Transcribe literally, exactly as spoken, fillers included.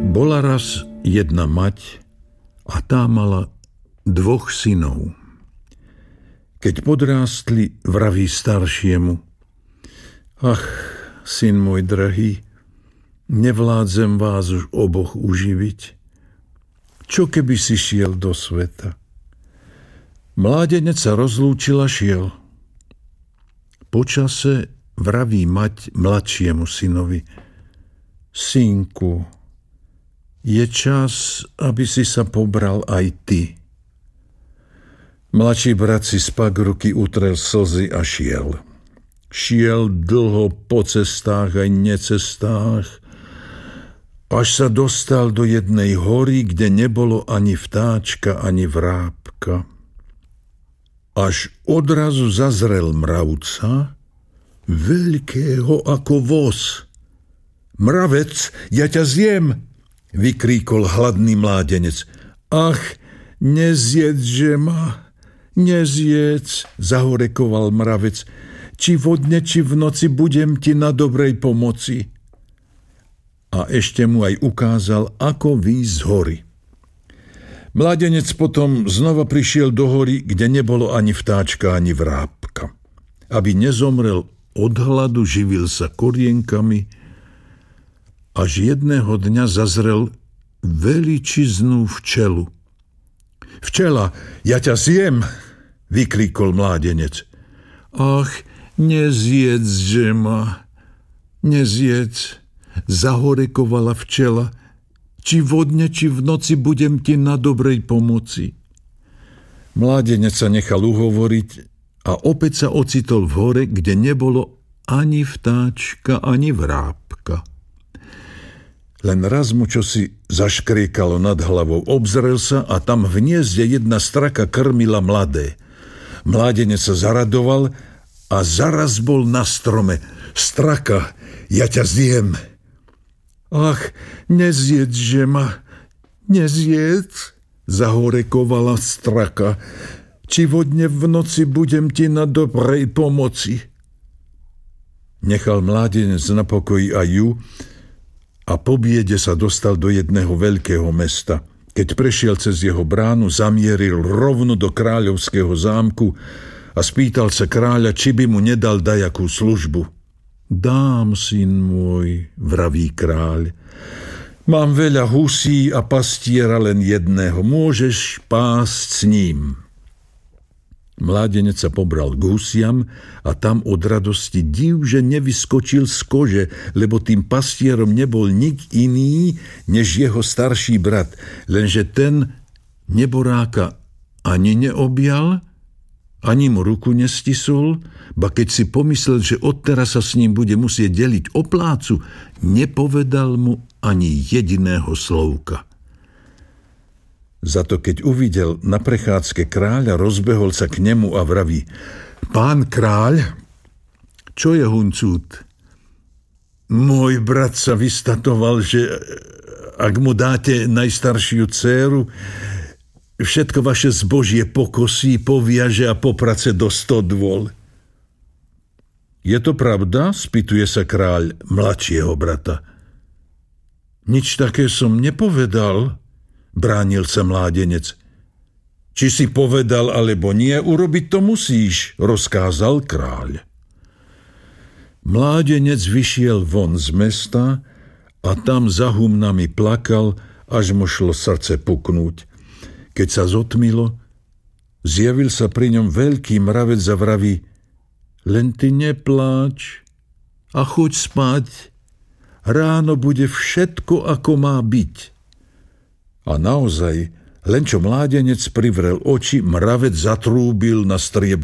Bola raz jedna mať a tá mala dvoch synov. Keď podrástli, vraví staršiemu: Ach, syn môj drahý, nevládzem vás už oboch uživiť. Čo keby si šiel do sveta? Mládenec sa rozlúčil a šiel. Po čase vraví mať mladšiemu synovi: Synku, je čas, aby si sa pobral aj ty. Mladší brat si spak ruky utrel slzy a šiel. Šiel dlho po cestách aj necestách, až sa dostal do jednej hory, kde nebolo ani vtáčka, ani vrábka. Až odrazu zazrel mravca, veľkého ako voz. Mravec, ja ťa zjem, vykríkol hladný mládenec. Ach, nezjedže ma, nezjedz, zahorekoval mravec. Či vodne, či v noci budem ti na dobrej pomoci. A ešte mu aj ukázal, ako výjsť z hory. Mládenec potom znova prišiel do hory, kde nebolo ani vtáčka, ani vrábka. Aby nezomrel od hladu, živil sa korienkami, až jedného dňa zazrel veličiznú včelu. Včela, ja ťa zjem, vykríkol mládenec. Ach, nezjedz ma, nezjedz, zahorekovala včela. Či vodne, či v noci budem ti na dobrej pomoci. Mládenec sa nechal uhovoriť a opäť sa ocitol v hore, kde nebolo ani vtáčka, ani vrábka. Len raz mu čosi zaškriekalo nad hlavou, obzrel sa a tam v hniezde jedna straka krmila mladé. Mládenec sa zaradoval a zaraz bol na strome. Straka, ja ťa zjem. Ach, nezjedže ma, nezjedz, zahorekovala straka. Či vodne v noci budem ti na dobrej pomoci. Nechal mládenec na pokoji aj ju a po biede sa dostal do jedného veľkého mesta. Keď prešiel cez jeho bránu, zamieril rovno do kráľovského zámku a spýtal sa kráľa, či by mu nedal dajakú službu. Dám, syn môj, vraví kráľ. Mám veľa husí a pastiera len jedného. Môžeš pásť s ním. Mládenec sa pobral k husiam a tam od radosti div, že nevyskočil z kože, lebo tým pastierom nebol nik iný, než jeho starší brat. Lenže ten neboráka ani neobjal, ani mu ruku nestisol, ba keď si pomyslel, že odteraz sa s ním bude musieť deliť o plácu, nepovedal mu ani jediného slovka. Za to, keď uvidel na prechádzke kráľa, rozbehol sa k nemu a vraví: Pán kráľ, čo je huncút? Môj brat sa vystatoval, že ak mu dáte najstaršiu dcéru, všetko vaše zbožie pokosí, poviaže a poprace do stodôl. Je to pravda? Spýtuje sa kráľ mladšieho brata. Nič také som nepovedal, bránil sa mládenec. Či si povedal alebo nie, urobiť to musíš, rozkázal kráľ. Mládenec vyšiel von z mesta a tam za humnami plakal, až mu šlo srdce puknúť. Keď sa zotmilo, zjavil sa pri ňom veľký mravec a vraví: Len ty nepláč a choď spať. Ráno bude všetko, ako má byť. A naozaj, len čo mládenec privrel oči, mravec zatrúbil na striebo